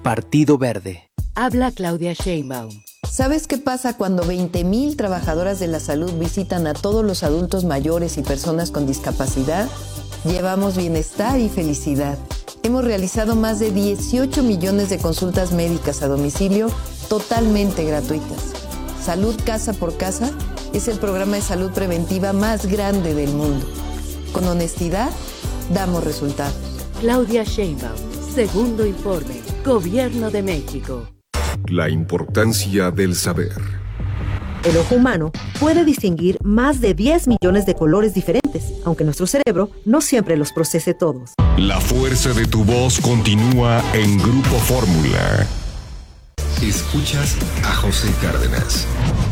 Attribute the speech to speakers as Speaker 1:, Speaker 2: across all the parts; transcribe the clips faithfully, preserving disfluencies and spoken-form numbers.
Speaker 1: Partido Verde.
Speaker 2: Habla Claudia Sheinbaum.
Speaker 3: ¿Sabes qué pasa cuando veinte mil trabajadoras de la salud visitan a todos los adultos mayores y personas con discapacidad? Llevamos bienestar y felicidad. Hemos realizado más de dieciocho millones de consultas médicas a domicilio totalmente gratuitas. Salud Casa por Casa es el programa de salud preventiva más grande del mundo. Con honestidad, damos resultados.
Speaker 2: Claudia Sheinbaum, segundo informe, Gobierno de México.
Speaker 4: La importancia del saber.
Speaker 5: El ojo humano puede distinguir más de diez millones de colores diferentes, aunque nuestro cerebro no siempre los procese todos.
Speaker 4: La fuerza de tu voz continúa en Grupo Fórmula. Escuchas a José Cárdenas.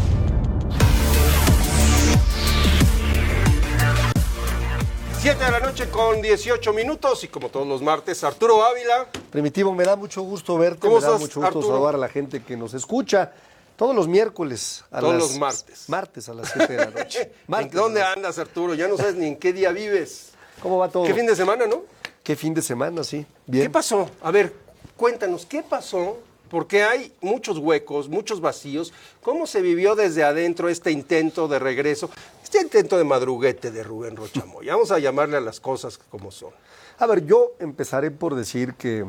Speaker 6: siete de la noche con dieciocho minutos y como todos los martes, Arturo Ávila.
Speaker 7: Primitivo, me da mucho gusto verte,
Speaker 6: ¿Cómo
Speaker 7: me da
Speaker 6: estás,
Speaker 7: mucho gusto
Speaker 6: Arturo?
Speaker 7: saludar a la gente que nos escucha todos los miércoles. A
Speaker 6: Todos
Speaker 7: las,
Speaker 6: los martes.
Speaker 7: Martes a las siete de la noche.
Speaker 6: ¿En dónde andas, Arturo? Ya no sabes ni en qué día vives.
Speaker 7: ¿Cómo va todo?
Speaker 6: ¿Qué fin de semana, no?
Speaker 7: ¿Qué fin de semana, sí? Bien.
Speaker 6: ¿Qué pasó? A ver, cuéntanos, ¿qué pasó? Porque hay muchos huecos, muchos vacíos. ¿Cómo se vivió desde adentro este intento de regreso, este intento de madruguete de Rubén Rocha Moya? Vamos a llamarle a las cosas como son.
Speaker 7: A ver, yo empezaré por decir que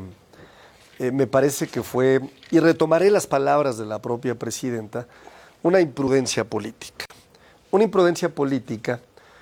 Speaker 7: eh, me parece que fue, y retomaré las palabras de la propia presidenta, una imprudencia política. Una imprudencia política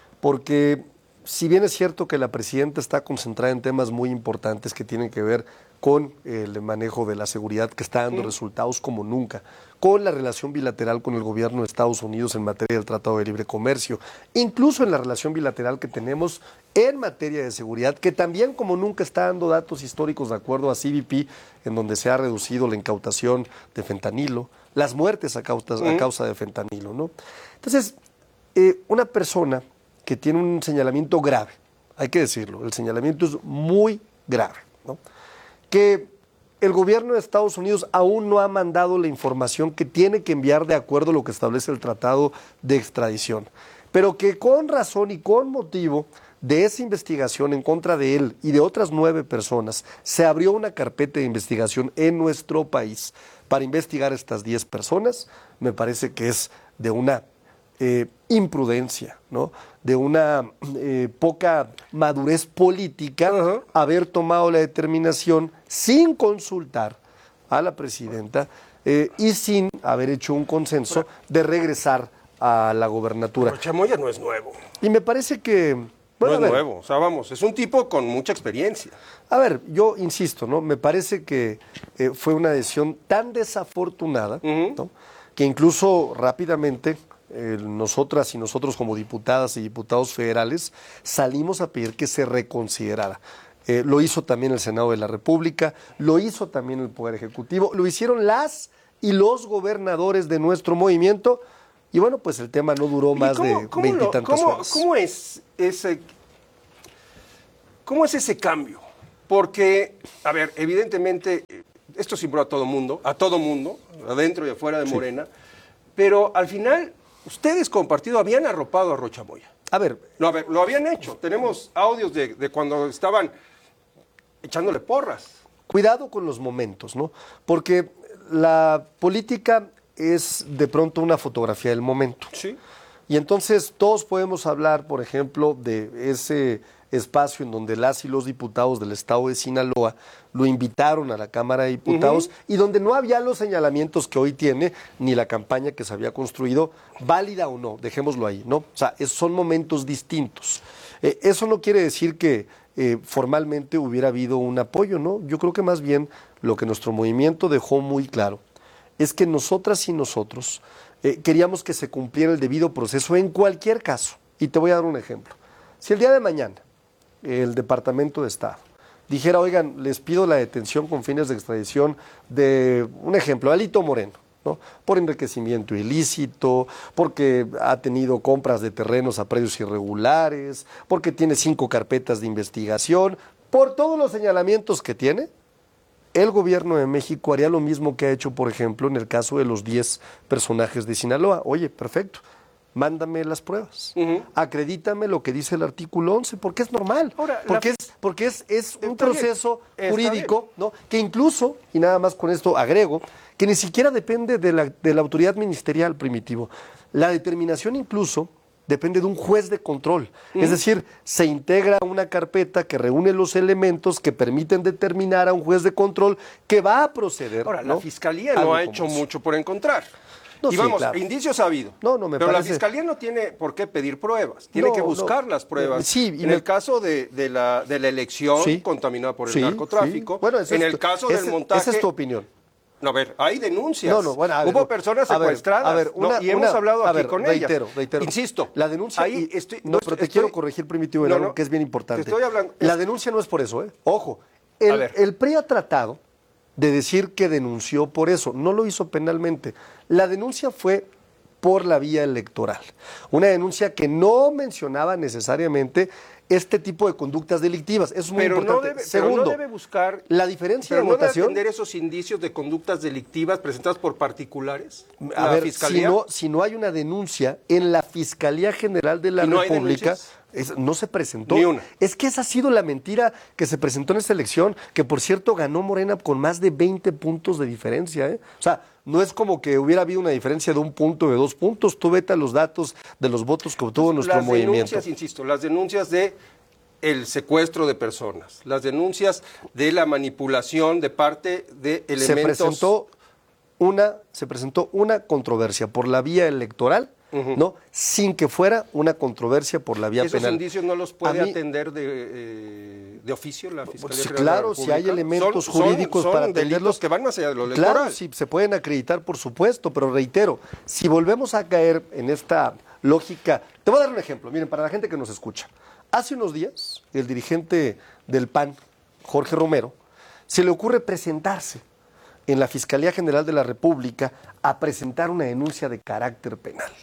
Speaker 7: porque si bien es cierto que la presidenta está concentrada en temas muy importantes que tienen que ver con el manejo de la seguridad que está dando resultados como nunca, con la relación bilateral con el gobierno de Estados Unidos en materia del Tratado de Libre Comercio, incluso en la relación bilateral que tenemos en materia de seguridad, que también como nunca está dando datos históricos de acuerdo a C B P, en donde se ha reducido la incautación de fentanilo, las muertes a causa, a causa de fentanilo, ¿no? Entonces, eh, una persona que tiene un señalamiento grave, hay que decirlo, el señalamiento es muy grave, ¿no? Que el gobierno de Estados Unidos aún no ha mandado la información que tiene que enviar de acuerdo a lo que establece el Tratado de Extradición, pero que con razón y con motivo de esa investigación en contra de él y de otras nueve personas, se abrió una carpeta de investigación en nuestro país para investigar a estas diez personas. Me parece que es de una eh, imprudencia, ¿no? De una eh, poca madurez política, uh-huh. haber tomado la determinación sin consultar a la presidenta eh, y sin haber hecho un consenso de regresar a la gobernatura.
Speaker 6: Pero Chamoya no es nuevo.
Speaker 7: Y me parece que... Bueno,
Speaker 6: no es
Speaker 7: a ver,
Speaker 6: nuevo, o sea, vamos, es un tipo con mucha experiencia.
Speaker 7: A ver, yo insisto, ¿no? Me parece que eh, fue una decisión tan desafortunada, uh-huh. ¿no? Que incluso rápidamente... Eh, nosotras y nosotros como diputadas y diputados federales salimos a pedir que se reconsiderara. Eh, lo hizo también el Senado de la República, lo hizo también el Poder Ejecutivo, lo hicieron las y los gobernadores de nuestro movimiento y bueno, pues el tema no duró más
Speaker 6: cómo,
Speaker 7: de
Speaker 6: cómo
Speaker 7: veintitantas
Speaker 6: cómo,
Speaker 7: horas.
Speaker 6: ¿Cómo es ese, cómo es ese cambio? Porque, a ver, evidentemente esto simbró a todo mundo, a todo mundo, adentro y afuera de Morena, sí. Pero al final... Ustedes como partido habían arropado a Rocha Moya.
Speaker 7: A ver,
Speaker 6: no, a ver, lo habían hecho. Tenemos audios de, de cuando estaban echándole porras.
Speaker 7: Cuidado con los momentos, ¿no? Porque la política es de pronto una fotografía del momento.
Speaker 6: Sí.
Speaker 7: Y entonces todos podemos hablar, por ejemplo, de ese espacio en donde las y los diputados del estado de Sinaloa lo invitaron a la Cámara de Diputados uh-huh. y donde no había los señalamientos que hoy tiene, ni la campaña que se había construido, válida o no, dejémoslo ahí, ¿no? O sea, es, son momentos distintos. Eh, eso no quiere decir que eh, formalmente hubiera habido un apoyo, ¿no? Yo creo que más bien lo que nuestro movimiento dejó muy claro es que nosotras y nosotros eh, queríamos que se cumpliera el debido proceso en cualquier caso. Y te voy a dar un ejemplo. Si el día de mañana el Departamento de Estado dijera, oigan, les pido la detención con fines de extradición de, un ejemplo, Alito Moreno, ¿no? Por enriquecimiento ilícito, porque ha tenido compras de terrenos a precios irregulares, porque tiene cinco carpetas de investigación, por todos los señalamientos que tiene, el gobierno de México haría lo mismo que ha hecho, por ejemplo, en el caso de los diez personajes de Sinaloa. Oye, perfecto. mándame las pruebas,
Speaker 6: Ujú.
Speaker 7: acredítame lo que dice el artículo once, porque es normal,
Speaker 6: Ahora,
Speaker 7: porque,
Speaker 6: la-
Speaker 7: es, porque es, es un
Speaker 6: Está bien,
Speaker 7: proceso
Speaker 6: está
Speaker 7: jurídico, ¿no? Que incluso, y nada más con esto agrego, que ni siquiera depende de la, de la autoridad ministerial, Primitivo. La determinación incluso depende de un juez de control. Es decir, se integra una carpeta que reúne los elementos que permiten determinar a un juez de control que va a proceder.
Speaker 6: Ahora,
Speaker 7: ¿no?
Speaker 6: la Fiscalía
Speaker 7: Algo
Speaker 6: no ha
Speaker 7: como
Speaker 6: hecho
Speaker 7: eso.
Speaker 6: mucho por encontrar.
Speaker 7: No,
Speaker 6: y
Speaker 7: sí,
Speaker 6: vamos,
Speaker 7: claro.
Speaker 6: indicios ha habido.
Speaker 7: No, no, me
Speaker 6: Pero
Speaker 7: parece-
Speaker 6: la Fiscalía no tiene por qué pedir pruebas, tiene
Speaker 7: No,
Speaker 6: que
Speaker 7: no.
Speaker 6: buscar las pruebas.
Speaker 7: Sí, y
Speaker 6: en
Speaker 7: me-
Speaker 6: el caso de, de la, de la elección
Speaker 7: Sí.
Speaker 6: contaminada por el
Speaker 7: Sí,
Speaker 6: narcotráfico,
Speaker 7: sí. Bueno, esa
Speaker 6: en
Speaker 7: es
Speaker 6: el
Speaker 7: tu-
Speaker 6: caso
Speaker 7: esa-
Speaker 6: del montaje...
Speaker 7: Esa es tu opinión.
Speaker 6: No, a ver, hay denuncias.
Speaker 7: No, no, bueno, a ver,
Speaker 6: Hubo
Speaker 7: no.
Speaker 6: personas
Speaker 7: A ver,
Speaker 6: secuestradas.
Speaker 7: a ver,
Speaker 6: ¿no?
Speaker 7: una-
Speaker 6: y hemos
Speaker 7: una-
Speaker 6: hablado
Speaker 7: a
Speaker 6: aquí
Speaker 7: ver,
Speaker 6: con
Speaker 7: reitero,
Speaker 6: ellas.
Speaker 7: reitero.
Speaker 6: Insisto.
Speaker 7: La denuncia.
Speaker 6: ahí
Speaker 7: y-
Speaker 6: estoy-
Speaker 7: no, pero te
Speaker 6: estoy-
Speaker 7: quiero corregir, Primitivo, en
Speaker 6: No,
Speaker 7: algo
Speaker 6: no,
Speaker 7: que es bien importante.
Speaker 6: te estoy hablando-
Speaker 7: La
Speaker 6: es-
Speaker 7: denuncia no es por eso, ¿eh? Ojo.
Speaker 6: A
Speaker 7: El,
Speaker 6: ver.
Speaker 7: el P R I ha tratado de decir que denunció por eso. No lo hizo penalmente. La denuncia fue por la vía electoral. Una denuncia que no mencionaba necesariamente este tipo de conductas delictivas. Eso es muy
Speaker 6: pero, no
Speaker 7: importante.
Speaker 6: debe, pero
Speaker 7: Segundo,
Speaker 6: no debe buscar...
Speaker 7: la diferencia
Speaker 6: pero
Speaker 7: de
Speaker 6: no debe
Speaker 7: votación.
Speaker 6: atender esos indicios de conductas delictivas presentadas por particulares.
Speaker 7: A
Speaker 6: la
Speaker 7: ver,
Speaker 6: Fiscalía.
Speaker 7: si no, si no hay una denuncia en la Fiscalía General de la
Speaker 6: ¿Y no hay
Speaker 7: República,
Speaker 6: denuncias?
Speaker 7: es- no se presentó.
Speaker 6: Ni una.
Speaker 7: Es que esa ha sido la mentira que se presentó en esta elección, que por cierto ganó Morena con más de veinte puntos de diferencia. ¿eh? O sea, no es como que hubiera habido una diferencia de un punto, de dos puntos. Tú vete a los datos de los votos que obtuvo nuestro
Speaker 6: las
Speaker 7: movimiento.
Speaker 6: denuncias, insisto, las denuncias de el secuestro de personas, las denuncias de la manipulación de parte de elementos...
Speaker 7: Se presentó una, se presentó una controversia por la vía electoral, ¿no? Sin que fuera una controversia por la vía
Speaker 6: ¿Esos
Speaker 7: penal.
Speaker 6: indicios no los puede
Speaker 7: A mí-
Speaker 6: atender de, eh, de oficio la Fiscalía
Speaker 7: Sí,
Speaker 6: General de la
Speaker 7: claro, si hay
Speaker 6: República?
Speaker 7: elementos
Speaker 6: Son- son-
Speaker 7: jurídicos
Speaker 6: son
Speaker 7: para
Speaker 6: delitos
Speaker 7: atenderlos.
Speaker 6: que van más allá de lo electoral.
Speaker 7: Claro, sí, se pueden acreditar, por supuesto, pero reitero, si volvemos a caer en esta lógica, te voy a dar un ejemplo, miren, para la gente que nos escucha. Hace unos días, el dirigente del P A N, Jorge Romero, se le ocurre presentarse en la Fiscalía General de la República a presentar una denuncia de carácter penal.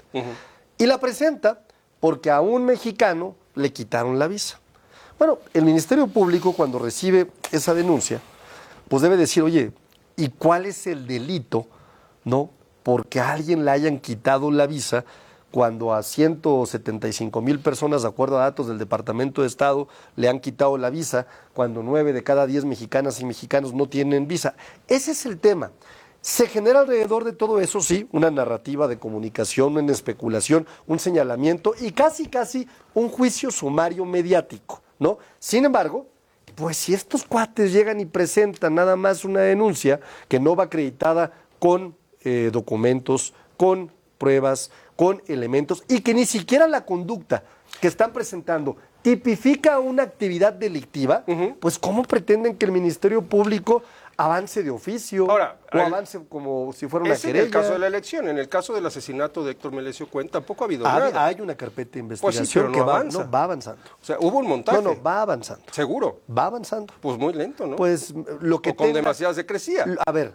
Speaker 7: Y la presenta porque a un mexicano le quitaron la visa. Bueno, el Ministerio Público, cuando recibe esa denuncia, pues debe decir, oye, ¿y cuál es el delito, no? Porque a alguien le hayan quitado la visa cuando a ciento setenta y cinco mil personas, de acuerdo a datos del Departamento de Estado, le han quitado la visa, cuando nueve de cada diez mexicanas y mexicanos no tienen visa. Ese es el tema. Se genera alrededor de todo eso, sí, una narrativa de comunicación, una especulación, un señalamiento y casi, casi un juicio sumario mediático, ¿no? Sin embargo, pues si estos cuates llegan y presentan nada más una denuncia que no va acreditada con eh, documentos, con pruebas, con elementos y que ni siquiera la conducta que están presentando tipifica una actividad delictiva, pues ¿cómo pretenden que el Ministerio Público avance de oficio
Speaker 6: Ahora,
Speaker 7: o
Speaker 6: el-
Speaker 7: avance como si fuera una
Speaker 6: Es en
Speaker 7: querella?
Speaker 6: el caso de la elección. En el caso del asesinato de Héctor Melesio Cuen tampoco ha habido
Speaker 7: Hay,
Speaker 6: nada.
Speaker 7: hay una carpeta de
Speaker 6: Pues sí,
Speaker 7: investigación
Speaker 6: pero
Speaker 7: que
Speaker 6: no
Speaker 7: va,
Speaker 6: avanza.
Speaker 7: no, va avanzando.
Speaker 6: O sea, hubo un montaje.
Speaker 7: No, no, va avanzando.
Speaker 6: Seguro.
Speaker 7: Va avanzando.
Speaker 6: Pues muy lento, ¿no?
Speaker 7: Pues lo que
Speaker 6: o con
Speaker 7: tenga-
Speaker 6: demasiada secrecía.
Speaker 7: A ver,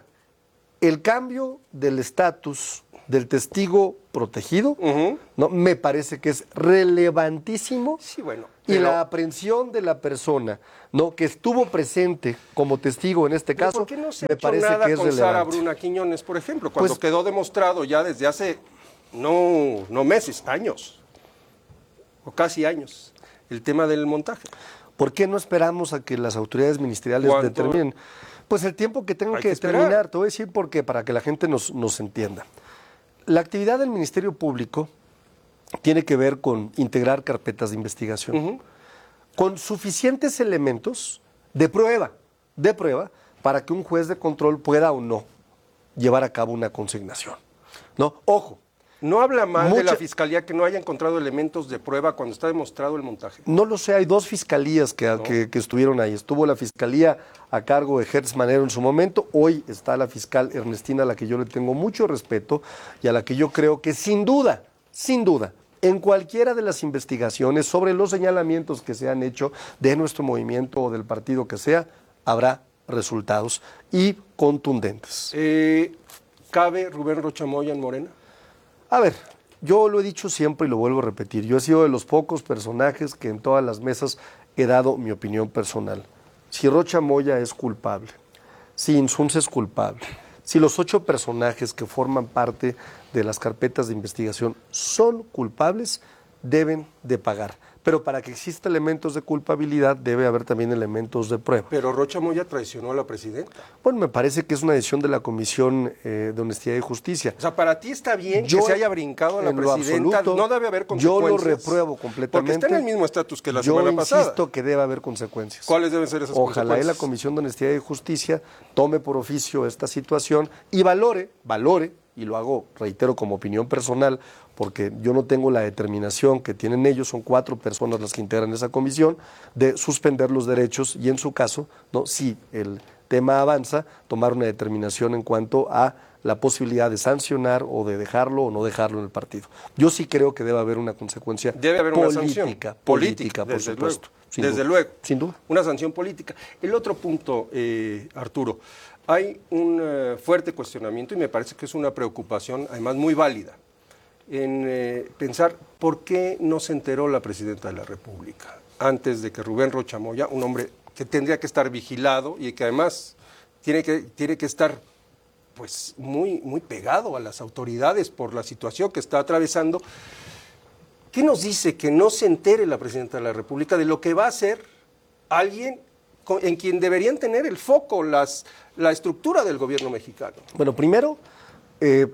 Speaker 7: el cambio del estatus del testigo protegido,
Speaker 6: Ujú.
Speaker 7: no, me parece que es relevantísimo.
Speaker 6: Sí, bueno.
Speaker 7: Y
Speaker 6: pero-
Speaker 7: la aprehensión de la persona, no, que estuvo presente como testigo en este
Speaker 6: ¿Pero
Speaker 7: caso,
Speaker 6: ¿por qué no se ha
Speaker 7: me
Speaker 6: hecho
Speaker 7: parece
Speaker 6: nada
Speaker 7: que es
Speaker 6: con Sara
Speaker 7: relevante.
Speaker 6: Bruna Quiñones, por ejemplo? Cuando
Speaker 7: Pues-
Speaker 6: quedó demostrado ya desde hace, no, no meses, años, o casi años, el tema del montaje.
Speaker 7: ¿Por qué no esperamos a que las autoridades ministeriales
Speaker 6: ¿Cuánto?
Speaker 7: determinen? Pues el tiempo que tengan
Speaker 6: Hay
Speaker 7: que
Speaker 6: que esperar.
Speaker 7: determinar. Te voy a decir por qué, para que la gente nos, nos entienda. La actividad del Ministerio Público tiene que ver con integrar carpetas de investigación, con suficientes elementos de prueba, de prueba, para que un juez de control pueda o no llevar a cabo una consignación. ¿No? Ojo,
Speaker 6: ¿No habla mal de la
Speaker 7: Mucha-
Speaker 6: Fiscalía que no haya encontrado elementos de prueba cuando está demostrado el montaje?
Speaker 7: no lo sé, hay dos fiscalías que, que- que estuvieron ahí. Estuvo la fiscalía a cargo de Hertz Manero en su momento, hoy está la fiscal Ernestina, a la que yo le tengo mucho respeto y a la que yo creo que sin duda, sin duda, en cualquiera de las investigaciones sobre los señalamientos que se han hecho de nuestro movimiento o del partido que sea, habrá resultados y contundentes.
Speaker 6: Eh, ¿Cabe Rubén Rocha Moya en Morena?
Speaker 7: A ver, yo lo he dicho siempre y lo vuelvo a repetir. Yo he sido de los pocos personajes que en todas las mesas he dado mi opinión personal. Si Rocha Moya es culpable, si Insunza es culpable, Si los ocho personajes que forman parte de las carpetas de investigación son culpables, deben de pagar. Pero para que exista elementos de culpabilidad debe haber también elementos de prueba.
Speaker 6: Pero Rocha Moya traicionó a la presidenta.
Speaker 7: Bueno, me parece que es una decisión de la Comisión eh, de Honestidad y Justicia.
Speaker 6: O sea, para ti está bien
Speaker 7: Yo,
Speaker 6: que se haya brincado a la
Speaker 7: en lo
Speaker 6: presidenta,
Speaker 7: absoluto,
Speaker 6: no debe haber
Speaker 7: yo
Speaker 6: consecuencias.
Speaker 7: lo repruebo completamente.
Speaker 6: Porque está en el mismo estatus que la
Speaker 7: yo
Speaker 6: semana pasada.
Speaker 7: Yo insisto que debe haber consecuencias.
Speaker 6: ¿Cuáles deben ser esas
Speaker 7: Ojalá
Speaker 6: consecuencias?
Speaker 7: y la Comisión de Honestidad y Justicia tome por oficio esta situación y valore, valore, y lo hago, reitero, como opinión personal, porque yo no tengo la determinación que tienen ellos, son cuatro personas las que integran esa comisión, de suspender los derechos y en su caso, no, si el tema avanza, tomar una determinación en cuanto a la posibilidad de sancionar o de dejarlo o no dejarlo en el partido. Yo sí creo que debe haber una consecuencia
Speaker 6: debe haber una
Speaker 7: política,
Speaker 6: sanción
Speaker 7: política, por
Speaker 6: desde
Speaker 7: supuesto.
Speaker 6: Luego,
Speaker 7: sin
Speaker 6: desde
Speaker 7: duda,
Speaker 6: luego.
Speaker 7: Sin duda.
Speaker 6: Una sanción política. El otro punto, eh, Arturo, hay un uh, fuerte cuestionamiento y me parece que es una preocupación, además muy válida, en eh, pensar por qué no se enteró la presidenta de la República antes de que Rubén Rocha Moya, un hombre que tendría que estar vigilado y que además tiene que, tiene que estar pues muy, muy pegado a las autoridades por la situación que está atravesando. ¿Qué nos dice que no se entere la presidenta de la República de lo que va a hacer alguien con, en quien deberían tener el foco las, la estructura del gobierno mexicano?
Speaker 7: Bueno, primero, eh,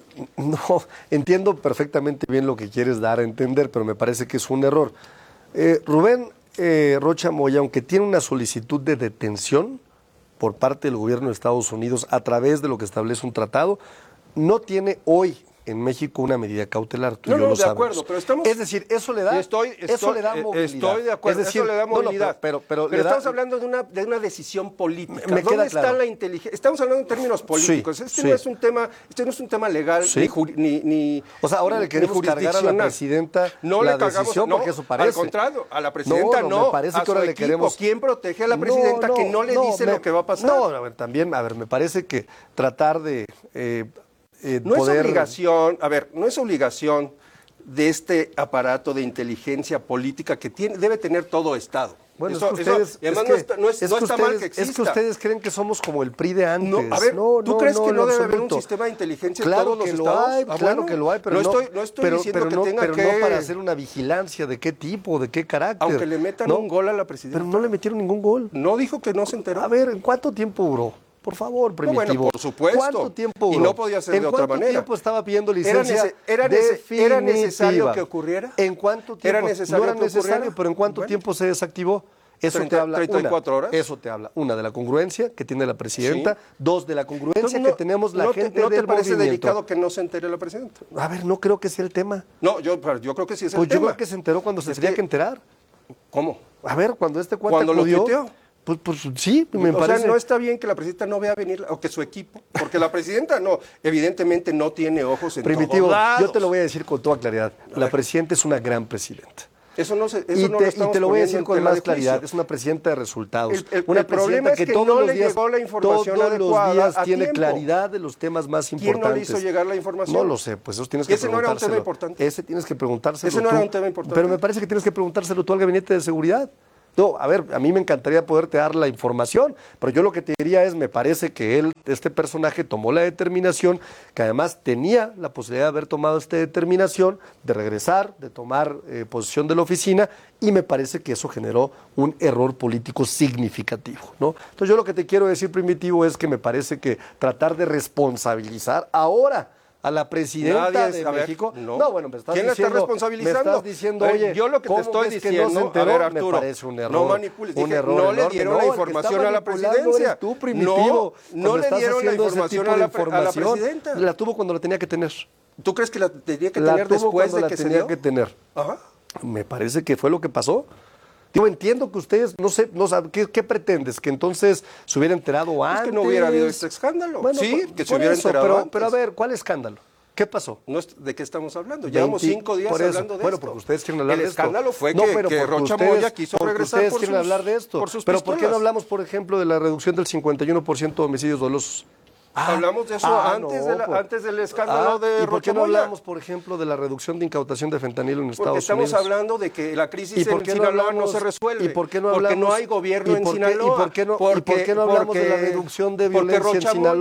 Speaker 7: no entiendo perfectamente bien lo que quieres dar a entender, pero me parece que es un error. Eh, Rubén eh, Rocha Moya, aunque tiene una solicitud de detención por parte del gobierno de Estados Unidos a través de lo que establece un tratado, no tiene hoy en México una medida cautelar. Tú
Speaker 6: no,
Speaker 7: y yo
Speaker 6: no,
Speaker 7: lo
Speaker 6: de
Speaker 7: sabemos.
Speaker 6: acuerdo, pero estamos...
Speaker 7: Es decir, eso le da,
Speaker 6: estoy, estoy,
Speaker 7: eso le da
Speaker 6: eh,
Speaker 7: movilidad.
Speaker 6: Estoy de acuerdo,
Speaker 7: es decir,
Speaker 6: eso le da
Speaker 7: no, no,
Speaker 6: movilidad.
Speaker 7: pero, pero, pero,
Speaker 6: pero
Speaker 7: le
Speaker 6: estamos
Speaker 7: da,
Speaker 6: hablando de una, de una decisión política.
Speaker 7: Me, me
Speaker 6: ¿Dónde
Speaker 7: queda
Speaker 6: está
Speaker 7: claro.
Speaker 6: la inteligencia? Estamos hablando en términos políticos.
Speaker 7: Sí,
Speaker 6: este,
Speaker 7: sí.
Speaker 6: No es un tema, este no es un tema legal,
Speaker 7: Sí.
Speaker 6: ni, juri, ni, ni
Speaker 7: O sea, ahora le queremos
Speaker 6: ni
Speaker 7: cargar a la
Speaker 6: jurisdiccional.
Speaker 7: presidenta
Speaker 6: no
Speaker 7: la
Speaker 6: le cargamos,
Speaker 7: decisión
Speaker 6: no,
Speaker 7: porque eso parece.
Speaker 6: Al contrario, a la presidenta
Speaker 7: No,
Speaker 6: no,
Speaker 7: no, me parece
Speaker 6: a
Speaker 7: que
Speaker 6: su
Speaker 7: ahora le
Speaker 6: equipo.
Speaker 7: queremos-
Speaker 6: ¿Quién protege a la presidenta
Speaker 7: No,
Speaker 6: que no le
Speaker 7: no,
Speaker 6: dice
Speaker 7: me-
Speaker 6: lo que va a pasar?
Speaker 7: No, a ver, también, a ver, me parece que tratar de eh, eh,
Speaker 6: No
Speaker 7: poder...
Speaker 6: es obligación, a ver, no es obligación de este aparato de inteligencia política que tiene, debe tener todo Estado.
Speaker 7: Bueno,
Speaker 6: Eso-
Speaker 7: es que
Speaker 6: eso-
Speaker 7: ustedes,
Speaker 6: y además
Speaker 7: es
Speaker 6: no
Speaker 7: que-
Speaker 6: está, no es-
Speaker 7: es
Speaker 6: no
Speaker 7: que
Speaker 6: está mal
Speaker 7: ustedes-
Speaker 6: que exista.
Speaker 7: Es que ustedes creen que somos como el P R I de antes.
Speaker 6: No, a ver, ¿tú crees que
Speaker 7: en
Speaker 6: no debe haber
Speaker 7: absoluto.
Speaker 6: un sistema de inteligencia en
Speaker 7: Claro
Speaker 6: todos los
Speaker 7: que lo
Speaker 6: estados?
Speaker 7: hay,
Speaker 6: Ah,
Speaker 7: claro
Speaker 6: bueno,
Speaker 7: que lo hay, pero
Speaker 6: no
Speaker 7: no,
Speaker 6: estoy- no estoy
Speaker 7: pero-
Speaker 6: diciendo
Speaker 7: pero
Speaker 6: que
Speaker 7: no-
Speaker 6: tenga
Speaker 7: pero
Speaker 6: que-
Speaker 7: no para hacer una vigilancia de qué tipo, de qué carácter.
Speaker 6: Aunque le metan
Speaker 7: ¿no?
Speaker 6: un gol a la presidenta.
Speaker 7: Pero no le metieron ningún gol.
Speaker 6: No dijo que no se enteró.
Speaker 7: A ver, ¿en cuánto tiempo duró? Por favor,
Speaker 6: No,
Speaker 7: Primitivo.
Speaker 6: bueno, por supuesto.
Speaker 7: ¿Cuánto tiempo
Speaker 6: Y
Speaker 7: duró?
Speaker 6: no podía ser de
Speaker 7: ¿En
Speaker 6: otra
Speaker 7: cuánto
Speaker 6: manera?
Speaker 7: tiempo estaba pidiendo
Speaker 6: Era
Speaker 7: licencia
Speaker 6: nece- era nece- ¿era necesario
Speaker 7: definitiva?
Speaker 6: que ocurriera?
Speaker 7: ¿En cuánto tiempo?
Speaker 6: ¿Era necesario
Speaker 7: no era
Speaker 6: que
Speaker 7: necesario,
Speaker 6: ocurriera?
Speaker 7: pero ¿en cuánto
Speaker 6: Bueno.
Speaker 7: tiempo se desactivó? Eso
Speaker 6: treinta,
Speaker 7: te habla
Speaker 6: treinta y cuatro
Speaker 7: una,
Speaker 6: horas.
Speaker 7: Eso te habla, una, de la congruencia que tiene la presidenta,
Speaker 6: Sí.
Speaker 7: dos, de la congruencia
Speaker 6: Entonces,
Speaker 7: que
Speaker 6: no-
Speaker 7: tenemos la
Speaker 6: no te-
Speaker 7: gente
Speaker 6: ¿No te
Speaker 7: del
Speaker 6: parece
Speaker 7: movimiento.
Speaker 6: delicado que no se entere la presidenta?
Speaker 7: A ver, no creo que sea el tema.
Speaker 6: No, yo, pero yo creo que sí es
Speaker 7: Pues
Speaker 6: el
Speaker 7: yo
Speaker 6: tema.
Speaker 7: creo que se enteró cuando se
Speaker 6: Es
Speaker 7: tenía
Speaker 6: que-
Speaker 7: que enterar.
Speaker 6: ¿Cómo?
Speaker 7: A ver, cuando este cuate
Speaker 6: Cuando lo
Speaker 7: acudió,
Speaker 6: tuiteó.
Speaker 7: Pues, pues sí, me
Speaker 6: o
Speaker 7: parece.
Speaker 6: sea, no está bien que la presidenta no vea venir, o que su equipo, porque la presidenta no, evidentemente no tiene ojos en
Speaker 7: Primitivo,
Speaker 6: todos lados.
Speaker 7: yo te lo voy a decir con toda claridad. La presidenta es una gran presidenta.
Speaker 6: Eso no se, eso
Speaker 7: Y
Speaker 6: no
Speaker 7: te,
Speaker 6: lo
Speaker 7: y
Speaker 6: estamos
Speaker 7: te lo voy a
Speaker 6: poniendo
Speaker 7: decir
Speaker 6: en
Speaker 7: con
Speaker 6: tela
Speaker 7: más
Speaker 6: de
Speaker 7: claridad.
Speaker 6: juicio.
Speaker 7: Es una presidenta de resultados.
Speaker 6: El- el-
Speaker 7: una
Speaker 6: el problema
Speaker 7: presidenta
Speaker 6: es que
Speaker 7: todos
Speaker 6: no
Speaker 7: los
Speaker 6: le
Speaker 7: días,
Speaker 6: llegó la información
Speaker 7: todos
Speaker 6: adecuada
Speaker 7: los días
Speaker 6: a
Speaker 7: tiene
Speaker 6: tiempo.
Speaker 7: claridad de los temas más
Speaker 6: ¿Quién
Speaker 7: importantes.
Speaker 6: no le hizo llegar la información?
Speaker 7: No lo sé, pues eso tienes
Speaker 6: ¿Y
Speaker 7: que
Speaker 6: ese no era un tema
Speaker 7: preguntárselo.
Speaker 6: importante?
Speaker 7: Ese tienes que preguntárselo
Speaker 6: ¿Ese no
Speaker 7: tú.
Speaker 6: era un tema importante?
Speaker 7: Pero me parece que tienes que preguntárselo tú al Gabinete de Seguridad. No, a ver, a mí me encantaría poderte dar la información, pero yo lo que te diría es, me parece que él, este personaje, tomó la determinación, que además tenía la posibilidad de haber tomado esta determinación, de regresar, de tomar eh, posesión de la oficina, y me parece que eso generó un error político significativo, ¿no? Entonces yo lo que te quiero decir, Primitivo, es que me parece que tratar de responsabilizar ahora a la presidenta
Speaker 6: Nadie
Speaker 7: de
Speaker 6: es- a ver,
Speaker 7: México.
Speaker 6: no.
Speaker 7: bueno, me estás
Speaker 6: ¿Quién la está
Speaker 7: diciendo,
Speaker 6: responsabilizando?
Speaker 7: Me estás diciendo,
Speaker 6: A ver,
Speaker 7: oye,
Speaker 6: yo lo que te
Speaker 7: ¿cómo
Speaker 6: estoy
Speaker 7: ves que
Speaker 6: diciendo,
Speaker 7: no se
Speaker 6: a
Speaker 7: enteró?
Speaker 6: ver,
Speaker 7: Me
Speaker 6: Arturo,
Speaker 7: parece un error.
Speaker 6: no manipules.
Speaker 7: Un
Speaker 6: Dije,
Speaker 7: error
Speaker 6: no le
Speaker 7: enorme.
Speaker 6: dieron
Speaker 7: No,
Speaker 6: la
Speaker 7: el que
Speaker 6: información
Speaker 7: está
Speaker 6: a la
Speaker 7: manipulando
Speaker 6: presidencia.
Speaker 7: eres tú, Primitivo.
Speaker 6: No, no
Speaker 7: cuando
Speaker 6: le
Speaker 7: estás
Speaker 6: dieron la
Speaker 7: haciendo ese
Speaker 6: información
Speaker 7: tipo
Speaker 6: a
Speaker 7: de
Speaker 6: la pre- a la
Speaker 7: información.
Speaker 6: presidenta.
Speaker 7: La tuvo cuando la tenía que tener.
Speaker 6: ¿Tú crees que la tenía que
Speaker 7: La
Speaker 6: tener
Speaker 7: tuvo
Speaker 6: después
Speaker 7: cuando
Speaker 6: de
Speaker 7: la
Speaker 6: que se
Speaker 7: tenía
Speaker 6: dio?
Speaker 7: que tener.
Speaker 6: Ajá.
Speaker 7: Me parece que fue lo que pasó. Digo, entiendo que ustedes, no sé, no saben, ¿qué, ¿qué pretendes? ¿Que entonces se hubiera enterado
Speaker 6: Es
Speaker 7: antes?
Speaker 6: que no hubiera habido este escándalo.
Speaker 7: Bueno,
Speaker 6: sí,
Speaker 7: por-
Speaker 6: que se
Speaker 7: por
Speaker 6: hubiera
Speaker 7: eso,
Speaker 6: enterado
Speaker 7: pero,
Speaker 6: antes.
Speaker 7: pero a ver, ¿cuál escándalo? ¿Qué pasó?
Speaker 6: No es- ¿De qué estamos hablando? Llevamos
Speaker 7: veinte
Speaker 6: cinco días
Speaker 7: por eso.
Speaker 6: hablando de
Speaker 7: bueno,
Speaker 6: esto.
Speaker 7: porque ustedes quieren hablar
Speaker 6: El
Speaker 7: de esto.
Speaker 6: escándalo fue
Speaker 7: No,
Speaker 6: que,
Speaker 7: pero
Speaker 6: que
Speaker 7: porque
Speaker 6: Rocha
Speaker 7: ustedes-
Speaker 6: Moya quiso
Speaker 7: porque
Speaker 6: regresar
Speaker 7: ustedes
Speaker 6: por
Speaker 7: quieren
Speaker 6: sus,
Speaker 7: hablar de esto.
Speaker 6: por sus
Speaker 7: Pero ¿por qué no
Speaker 6: pistolas.
Speaker 7: hablamos, por ejemplo, de la reducción del cincuenta y uno por ciento de homicidios dolosos? Ah,
Speaker 6: Hablamos de eso
Speaker 7: ah,
Speaker 6: antes,
Speaker 7: no,
Speaker 6: de la-
Speaker 7: pues.
Speaker 6: antes del escándalo
Speaker 7: Ah,
Speaker 6: de
Speaker 7: ¿y por
Speaker 6: Rocha
Speaker 7: qué no
Speaker 6: Moya?
Speaker 7: hablamos, por ejemplo, de la reducción de incautación de fentanilo en
Speaker 6: Porque
Speaker 7: Estados
Speaker 6: estamos
Speaker 7: Unidos?
Speaker 6: hablando de que la crisis
Speaker 7: ¿Y por
Speaker 6: en
Speaker 7: qué no
Speaker 6: Sinaloa
Speaker 7: hablamos-
Speaker 6: no se resuelve.
Speaker 7: ¿Y por qué no
Speaker 6: Porque
Speaker 7: hablamos-
Speaker 6: no hay gobierno
Speaker 7: ¿y
Speaker 6: en
Speaker 7: por qué-
Speaker 6: Sinaloa.
Speaker 7: ¿Y por qué no, y por
Speaker 6: Porque-
Speaker 7: qué no hablamos de la
Speaker 6: porque-
Speaker 7: reducción de
Speaker 6: porque
Speaker 7: violencia en
Speaker 6: Rocha Moya-
Speaker 7: Sinaloa?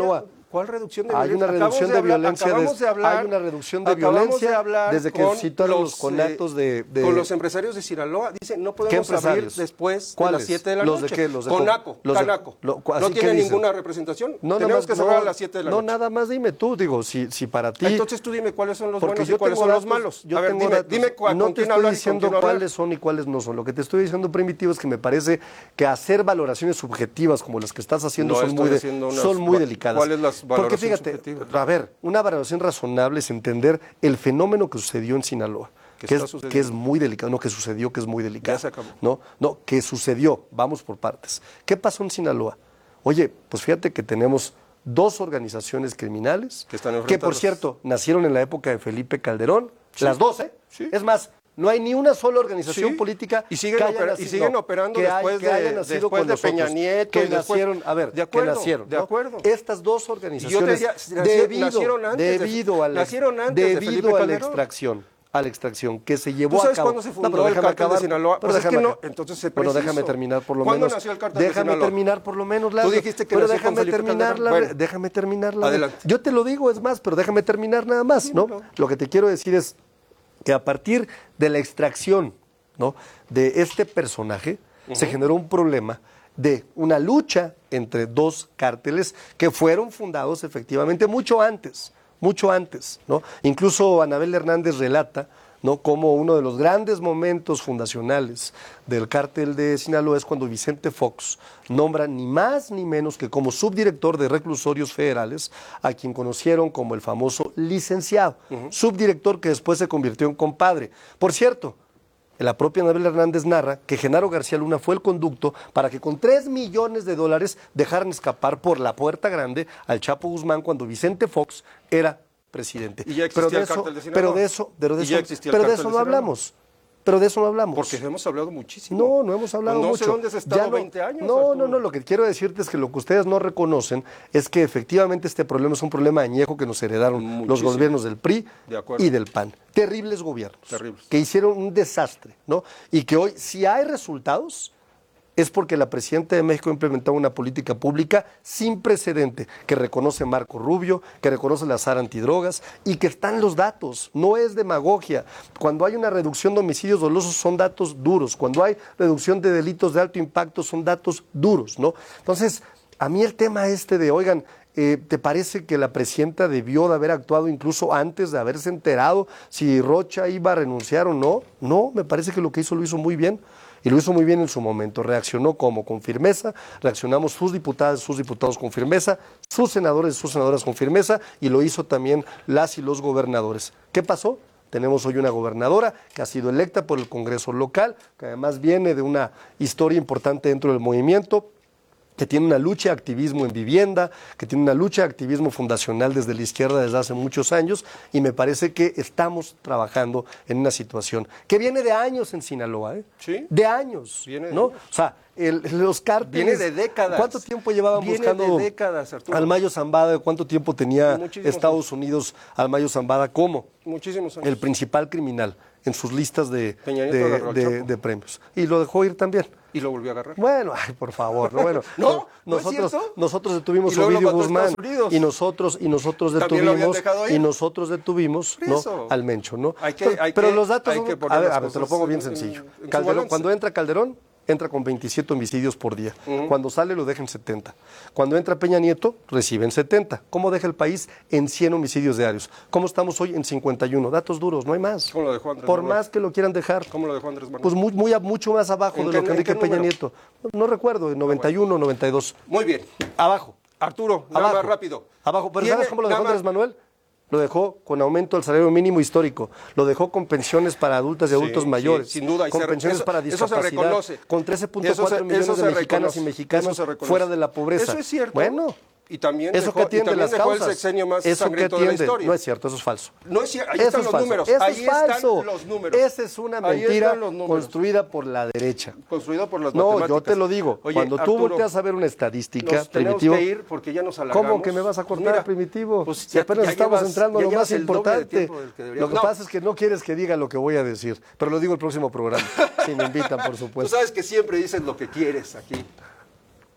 Speaker 6: ¿Cuál reducción de
Speaker 7: Hay
Speaker 6: violencia?
Speaker 7: una reducción
Speaker 6: Acabamos
Speaker 7: de
Speaker 6: hablar-
Speaker 7: violencia
Speaker 6: acabamos
Speaker 7: des-
Speaker 6: de hablar,
Speaker 7: hay una reducción de
Speaker 6: acabamos
Speaker 7: violencia
Speaker 6: de hablar
Speaker 7: desde que
Speaker 6: con
Speaker 7: citaron los conatos de- de-
Speaker 6: Con los empresarios de Sinaloa. Dicen, no podemos abrir
Speaker 7: empresarios?
Speaker 6: después de
Speaker 7: ¿Cuáles?
Speaker 6: las siete de la
Speaker 7: ¿Los de
Speaker 6: noche.
Speaker 7: qué? ¿Los de
Speaker 6: Conaco,
Speaker 7: los de-
Speaker 6: Canaco.
Speaker 7: lo-
Speaker 6: no
Speaker 7: así
Speaker 6: tiene
Speaker 7: que dicen.
Speaker 6: ninguna representación.
Speaker 7: No, nada
Speaker 6: Tenemos
Speaker 7: más-
Speaker 6: que cerrar
Speaker 7: no,
Speaker 6: a las siete de la
Speaker 7: no,
Speaker 6: noche.
Speaker 7: nada más dime tú, digo, si, si para ti...
Speaker 6: Entonces tú dime cuáles son los
Speaker 7: Porque
Speaker 6: buenos
Speaker 7: yo
Speaker 6: y cuáles
Speaker 7: tengo
Speaker 6: son los
Speaker 7: datos,
Speaker 6: malos.
Speaker 7: yo
Speaker 6: A ver,
Speaker 7: tengo
Speaker 6: dime,
Speaker 7: datos.
Speaker 6: dime cu-
Speaker 7: no
Speaker 6: con
Speaker 7: te
Speaker 6: quién
Speaker 7: estoy
Speaker 6: hablar y con
Speaker 7: diciendo
Speaker 6: quién no hablar.
Speaker 7: cuáles son y cuáles no son. Lo que te estoy diciendo, Primitivo, es que me parece que hacer valoraciones subjetivas como las que estás haciendo
Speaker 6: No
Speaker 7: son,
Speaker 6: estoy
Speaker 7: muy, de-
Speaker 6: haciendo unas
Speaker 7: son muy
Speaker 6: va-
Speaker 7: delicadas.
Speaker 6: ¿cuál es la
Speaker 7: Porque
Speaker 6: valoración
Speaker 7: fíjate,
Speaker 6: subjetiva?
Speaker 7: a ver, una valoración razonable es entender el fenómeno que sucedió en Sinaloa.
Speaker 6: ¿Qué
Speaker 7: Que
Speaker 6: está
Speaker 7: es,
Speaker 6: sucediendo?
Speaker 7: que es muy delicado, no que sucedió, que es muy delicado.
Speaker 6: Ya se acabó.
Speaker 7: No, no, que sucedió, vamos por partes. ¿Qué pasó en Sinaloa? Oye, pues fíjate que tenemos dos organizaciones criminales
Speaker 6: Que están
Speaker 7: que, por
Speaker 6: enfrentadas.
Speaker 7: cierto, nacieron en la época de Felipe Calderón,
Speaker 6: Sí.
Speaker 7: las dos, ¿eh?
Speaker 6: Sí.
Speaker 7: Es más, no hay ni una sola organización
Speaker 6: Sí.
Speaker 7: política
Speaker 6: Y siguen
Speaker 7: que haya
Speaker 6: opera- y
Speaker 7: nacido-
Speaker 6: siguen
Speaker 7: no,
Speaker 6: operando
Speaker 7: que hay-
Speaker 6: después
Speaker 7: que
Speaker 6: de-
Speaker 7: haya nacido
Speaker 6: después
Speaker 7: con
Speaker 6: de Peña
Speaker 7: nosotros,
Speaker 6: Nieto
Speaker 7: que
Speaker 6: y después-
Speaker 7: nacieron, a ver,
Speaker 6: De acuerdo,
Speaker 7: que nacieron,
Speaker 6: de
Speaker 7: ¿no?
Speaker 6: acuerdo.
Speaker 7: Estas dos
Speaker 6: Y yo te
Speaker 7: organizaciones,
Speaker 6: decía, nació-
Speaker 7: debido,
Speaker 6: nacieron antes de-
Speaker 7: debido a la,
Speaker 6: nacieron antes de
Speaker 7: debido
Speaker 6: Felipe
Speaker 7: a la
Speaker 6: Calderón.
Speaker 7: extracción, a la extracción que se llevó
Speaker 6: ¿Tú sabes
Speaker 7: a cabo.
Speaker 6: cuándo se fundó
Speaker 7: No, pero
Speaker 6: el
Speaker 7: déjame
Speaker 6: cártel de
Speaker 7: acabar,
Speaker 6: Sinaloa?
Speaker 7: pero
Speaker 6: Pues es que
Speaker 7: déjame
Speaker 6: no,
Speaker 7: acabar.
Speaker 6: entonces sé
Speaker 7: Bueno,
Speaker 6: preciso.
Speaker 7: déjame terminar por lo
Speaker 6: ¿Cuándo
Speaker 7: menos.
Speaker 6: nació el cártel de
Speaker 7: Déjame
Speaker 6: Sinaloa?
Speaker 7: terminar por lo menos, Lalo.
Speaker 6: dijiste que
Speaker 7: pero
Speaker 6: nació con
Speaker 7: déjame
Speaker 6: Felipe
Speaker 7: terminar,
Speaker 6: Calderón.
Speaker 7: Lalo,
Speaker 6: Bueno.
Speaker 7: déjame terminar, Lalo.
Speaker 6: Adelante.
Speaker 7: Yo te lo digo, es más, pero déjame terminar nada más, ¿no?
Speaker 6: Dímelo.
Speaker 7: Lo que te quiero decir es que a partir de la extracción, ¿no?, de este personaje, se generó un problema de una lucha entre dos cárteles que fueron fundados efectivamente mucho antes, mucho antes, ¿no? Incluso Anabel Hernández relata, ¿no?, como uno de los grandes momentos fundacionales del cártel de Sinaloa es cuando Vicente Fox nombra ni más ni menos que como subdirector de reclusorios federales a quien conocieron como el famoso licenciado, subdirector que después se convirtió en compadre. Por cierto, la propia Anabel Hernández narra que Genaro García Luna fue el conducto para que con tres millones de dólares dejaran escapar por la puerta grande al Chapo Guzmán cuando Vicente Fox era presidente.
Speaker 6: Y ya existía
Speaker 7: pero de
Speaker 6: el
Speaker 7: eso,
Speaker 6: cártel de Sinaloa.
Speaker 7: pero de eso, pero de
Speaker 6: Y ya
Speaker 7: eso,
Speaker 6: existía el
Speaker 7: pero de
Speaker 6: cártel
Speaker 7: eso
Speaker 6: de
Speaker 7: no
Speaker 6: Sinaloa.
Speaker 7: hablamos. Pero de eso no hablamos.
Speaker 6: Porque hemos hablado muchísimo.
Speaker 7: No, no hemos hablado
Speaker 6: no
Speaker 7: mucho.
Speaker 6: sé dónde has estado
Speaker 7: Ya no-
Speaker 6: veinte años.
Speaker 7: No,
Speaker 6: Arturo.
Speaker 7: no, no. Lo que quiero decirte es que lo que ustedes no reconocen es que efectivamente este problema es un problema añejo que nos heredaron los
Speaker 6: Muchísimo.
Speaker 7: gobiernos del P R I
Speaker 6: De acuerdo.
Speaker 7: y del P A N. Terribles gobiernos.
Speaker 6: Terribles.
Speaker 7: Que hicieron un desastre, ¿no? Y que hoy, si hay resultados, es porque la presidenta de México ha implementado una política pública sin precedente, que reconoce Marco Rubio, que reconoce la S A R antidrogas y que están los datos, no es demagogia. Cuando hay una reducción de homicidios dolosos son datos duros, cuando hay reducción de delitos de alto impacto son datos duros, ¿no? Entonces, a mí el tema este de, oigan, eh, ¿te parece que la presidenta debió de haber actuado incluso antes de haberse enterado si Rocha iba a renunciar o no? No, me parece que lo que hizo lo hizo muy bien. Y lo hizo muy bien en su momento, reaccionó como con firmeza, reaccionamos sus diputadas, sus diputados con firmeza, sus senadores, sus senadoras con firmeza, y lo hizo también las y los gobernadores. ¿Qué pasó? Tenemos hoy una gobernadora que ha sido electa por el Congreso local, que además viene de una historia importante dentro del movimiento, que tiene una lucha de activismo en vivienda, que tiene una lucha de activismo fundacional desde la izquierda desde hace muchos años, y me parece que estamos trabajando en una situación que viene de años en Sinaloa, ¿eh?
Speaker 6: Sí.
Speaker 7: De años,
Speaker 6: Viene de
Speaker 7: ¿no?
Speaker 6: años.
Speaker 7: O sea, el- los cárteles...
Speaker 6: Viene de décadas.
Speaker 7: ¿Cuánto tiempo llevaban
Speaker 6: Viene
Speaker 7: buscando
Speaker 6: de décadas, Arturo.
Speaker 7: al Mayo Zambada? ¿Cuánto tiempo tenía
Speaker 6: Muchísimos
Speaker 7: Estados Unidos al Mayo Zambada como
Speaker 6: Muchísimos años.
Speaker 7: el principal criminal en sus listas de,
Speaker 6: Peña Nieto
Speaker 7: de-
Speaker 6: agarró al
Speaker 7: de-
Speaker 6: Chapo.
Speaker 7: de premios? Y lo dejó ir también.
Speaker 6: Y lo volvió a agarrar.
Speaker 7: Bueno, ay, por favor, no, bueno.
Speaker 6: No, ¿no es
Speaker 7: nosotros,
Speaker 6: cierto?
Speaker 7: nosotros detuvimos
Speaker 6: Y
Speaker 7: a
Speaker 6: luego lo
Speaker 7: Ovidio
Speaker 6: mandó a
Speaker 7: Guzmán
Speaker 6: Estados Unidos.
Speaker 7: y nosotros y nosotros
Speaker 6: ¿También lo habían
Speaker 7: detuvimos
Speaker 6: dejado ir?
Speaker 7: y nosotros detuvimos,
Speaker 6: Por
Speaker 7: ¿no?,
Speaker 6: eso.
Speaker 7: al Mencho, ¿no?
Speaker 6: Hay que-
Speaker 7: pero
Speaker 6: hay
Speaker 7: pero
Speaker 6: que-
Speaker 7: los datos
Speaker 6: hay
Speaker 7: son-
Speaker 6: que poner
Speaker 7: a ver,
Speaker 6: las
Speaker 7: a ver, te lo
Speaker 6: cosas
Speaker 7: pongo bien
Speaker 6: en- en-
Speaker 7: sencillo.
Speaker 6: en su
Speaker 7: Calderón,
Speaker 6: balance.
Speaker 7: cuando entra Calderón entra con veintisiete homicidios por día. Cuando sale lo deja en setenta. Cuando entra Peña Nieto, recibe en setenta. ¿Cómo deja el país? En cien homicidios diarios. ¿Cómo estamos hoy? En cincuenta y uno. Datos duros, no hay más.
Speaker 6: ¿Cómo lo dejó Andrés
Speaker 7: Por
Speaker 6: Manuel?
Speaker 7: más que lo quieran dejar.
Speaker 6: ¿Cómo lo dejó Andrés Manuel?
Speaker 7: Pues muy, muy a- mucho más abajo
Speaker 6: ¿En
Speaker 7: de
Speaker 6: qué-
Speaker 7: lo que
Speaker 6: en
Speaker 7: Enrique
Speaker 6: qué
Speaker 7: Peña
Speaker 6: número?
Speaker 7: Nieto. No, no recuerdo, en noventa y uno, noventa y dos.
Speaker 6: Muy bien.
Speaker 7: Abajo.
Speaker 6: Arturo, nada
Speaker 7: Abajo.
Speaker 6: más rápido.
Speaker 7: Abajo. Pero
Speaker 6: Tiene-
Speaker 7: ¿sabes cómo lo dejó
Speaker 6: nada
Speaker 7: Andrés
Speaker 6: más-
Speaker 7: Manuel? Lo dejó con aumento del salario mínimo histórico, lo dejó con pensiones para adultas y
Speaker 6: Sí,
Speaker 7: adultos
Speaker 6: sí,
Speaker 7: mayores,
Speaker 6: sin duda, y
Speaker 7: con
Speaker 6: se-
Speaker 7: pensiones
Speaker 6: eso-
Speaker 7: para
Speaker 6: eso se
Speaker 7: discapacidad,
Speaker 6: reconoce.
Speaker 7: con trece punto
Speaker 6: Eso se-
Speaker 7: cuatro millones
Speaker 6: eso
Speaker 7: de
Speaker 6: se
Speaker 7: mexicanas y
Speaker 6: reconoce.
Speaker 7: mexicanos
Speaker 6: Eso se reconoce.
Speaker 7: fuera de la pobreza.
Speaker 6: Eso es cierto.
Speaker 7: Bueno,
Speaker 6: Y también
Speaker 7: eso
Speaker 6: dejó,
Speaker 7: que atiende
Speaker 6: y también
Speaker 7: las
Speaker 6: dejó
Speaker 7: causas.
Speaker 6: el sexenio más
Speaker 7: eso que
Speaker 6: sangriento de la
Speaker 7: atiende.
Speaker 6: historia.
Speaker 7: No es cierto, eso es falso.
Speaker 6: No es cierto, ahí
Speaker 7: Eso
Speaker 6: están
Speaker 7: es
Speaker 6: los
Speaker 7: falso.
Speaker 6: números.
Speaker 7: Eso
Speaker 6: ahí
Speaker 7: es falso.
Speaker 6: están los números.
Speaker 7: Esa es una
Speaker 6: Ahí
Speaker 7: mentira
Speaker 6: están los números.
Speaker 7: construida por la derecha.
Speaker 6: Construido por las
Speaker 7: No,
Speaker 6: matemáticas.
Speaker 7: yo te lo digo.
Speaker 6: Oye,
Speaker 7: Cuando tú
Speaker 6: Arturo,
Speaker 7: volteas a ver una estadística,
Speaker 6: nos tenemos
Speaker 7: Primitivo,
Speaker 6: que ir porque ya nos alargamos.
Speaker 7: ¿cómo que me vas a cortar,
Speaker 6: Mira,
Speaker 7: Primitivo?
Speaker 6: pues
Speaker 7: si apenas
Speaker 6: ya
Speaker 7: estamos
Speaker 6: llevas-
Speaker 7: entrando a
Speaker 6: ya
Speaker 7: lo
Speaker 6: llevas
Speaker 7: más
Speaker 6: el doble de
Speaker 7: importante.
Speaker 6: tiempo del que deberíamos.
Speaker 7: Lo que
Speaker 6: No.
Speaker 7: pasa es que no quieres que diga lo que voy a decir, pero lo digo el próximo programa, si me invitan, por
Speaker 6: Tú
Speaker 7: supuesto.
Speaker 6: sabes que siempre dices lo que quieres aquí.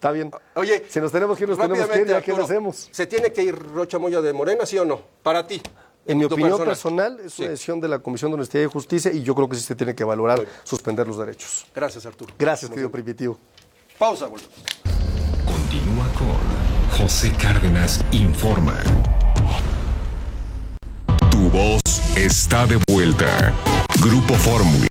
Speaker 7: Está bien.
Speaker 6: Oye,
Speaker 7: si nos tenemos que ir, nos tenemos que ir, ya que lo hacemos.
Speaker 6: ¿Se tiene que ir Rocha Moya de Morena, sí o no? Para ti.
Speaker 7: En mi opinión
Speaker 6: personal,
Speaker 7: personal es sí. una decisión de la Comisión de Honestidad y Justicia y yo creo que sí se tiene que valorar sí. suspender los derechos.
Speaker 6: Gracias, Arturo.
Speaker 7: Gracias, querido Primitivo.
Speaker 6: Pausa, volvemos.
Speaker 4: Continúa con José Cárdenas Informa. Tu voz está de vuelta. Grupo Fórmula.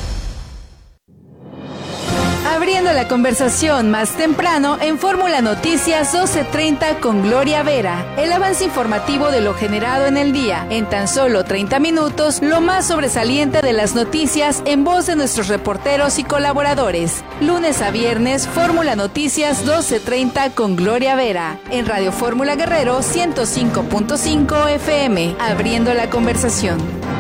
Speaker 1: Abriendo la conversación más temprano en Fórmula Noticias doce treinta con Gloria Vera. El avance informativo de lo generado en el día. En tan solo treinta minutos, lo más sobresaliente de las noticias en voz de nuestros reporteros y colaboradores. Lunes a viernes, Fórmula Noticias doce treinta con Gloria Vera. En Radio Fórmula Guerrero ciento cinco punto cinco F M. Abriendo la conversación.